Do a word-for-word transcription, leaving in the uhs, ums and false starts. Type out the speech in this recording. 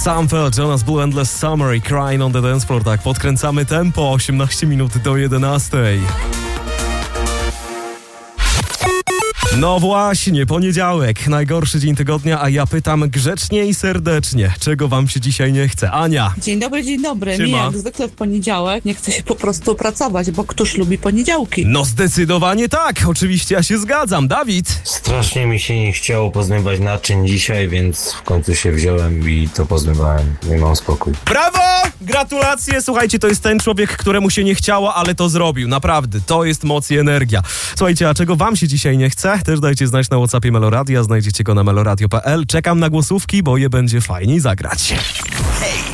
Samfeld, Jonas Blue, Endless Summer i Crying on the Dance Floor. Tak, podkręcamy tempo, osiemnaście minut do jedenastej. No właśnie, poniedziałek, najgorszy dzień tygodnia, a ja pytam grzecznie i serdecznie, czego wam się dzisiaj nie chce? Ania. Dzień dobry, dzień dobry. Siema. Mi jak zwykle w poniedziałek nie chce się po prostu pracować, bo któż lubi poniedziałki? No zdecydowanie tak, oczywiście ja się zgadzam. Dawid. Strasznie mi się nie chciało pozmywać naczyń dzisiaj, więc w końcu się wziąłem i to pozmywałem. Nie mam spokój. Brawo! Gratulacje! Słuchajcie, to jest ten człowiek, któremu się nie chciało, ale to zrobił. Naprawdę, to jest moc i energia. Słuchajcie, a czego wam się dzisiaj nie chce? Też dajcie znać na WhatsAppie Meloradia, znajdziecie go na meloradio kropka p l. Czekam na głosówki, bo je będzie fajniej zagrać. Hej!